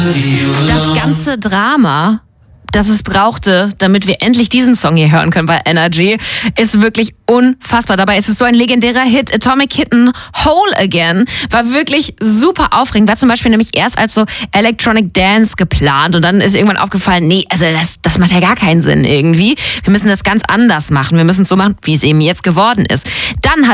Das ganze Drama, das es brauchte, damit wir endlich diesen Song hier hören können bei Energy, ist wirklich unfassbar. Dabei ist es so ein legendärer Hit. Atomic Kitten, Whole Again, war wirklich super aufregend. War zum Beispiel nämlich erst als so Electronic Dance geplant und dann ist irgendwann aufgefallen, nee, also das macht ja gar keinen Sinn irgendwie. Wir müssen das ganz anders machen. Wir müssen es so machen, wie es eben jetzt geworden ist. Dann hat